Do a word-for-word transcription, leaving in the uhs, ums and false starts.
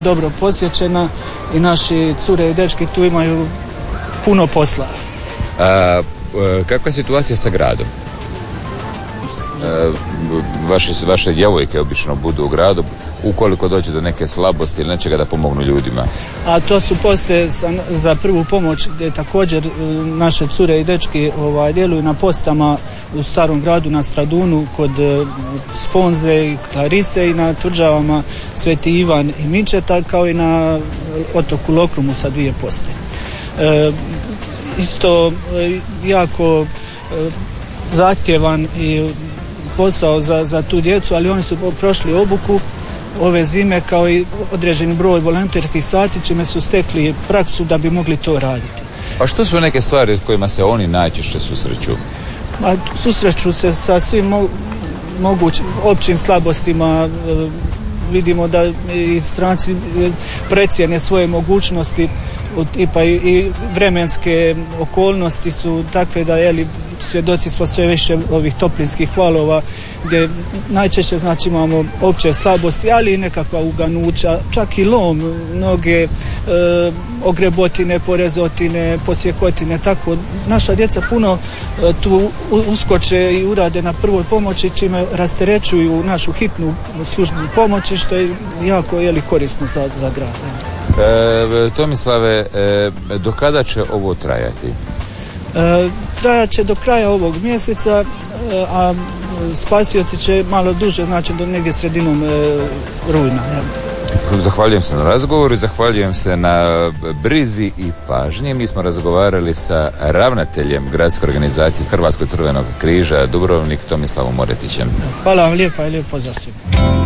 dobro posjećena i naši cure i dečki tu imaju puno posla. A, kakva je situacija sa gradom? A, vaše, vaše djevojke obično budu u gradu, ukoliko dođe do neke slabosti ili nečega da pomognu ljudima. A to su poste za, za prvu pomoć gdje također naše cure i dečki ovaj, djeluju na postama u Starom gradu, na Stradunu, kod Sponze i Klarise i na tvrđavama Sveti Ivan i Mičeta, kao i na otoku Lokrumu sa dvije poste. E, isto jako e, zahtjevan i posao za, za tu djecu, ali oni su prošli obuku ove zime kao i određeni broj volonterskih sati, čime su stekli praksu da bi mogli to raditi. Pa što su neke stvari kojima se oni najčešće susreću? A, susreću se sa svim mo- mogućim općim slabostima. E, vidimo da i stranci precijene svoje mogućnosti, pa i, i vremenske okolnosti su takve da jeli, svjedoci smo sve više ovih toplinskih valova gdje najčešće znači imamo opće slabosti, ali i nekakva uganuća, čak i lom, mnoge e, ogrebotine, porezotine, posjekotine, tako naša djeca puno e, tu uskoče i urade na prvoj pomoći, čime rasterećuju našu hitnu službu pomoći, što je jako jeli, korisno za, za grad. E, Tomislave, e, do kada će ovo trajati? E, trajat će do kraja ovog mjeseca, e, a spasioci će malo duže, znači do negdje sredinom e, rujna. Ja. Zahvaljujem se na razgovoru i zahvaljujem se na brizi i pažnji. Mi smo razgovarali sa ravnateljem gradske organizacije Hrvatskog crvenog križa Dubrovnik, Tomislavom Moretićem. Hvala vam lijepa i lijep pozdrav svima.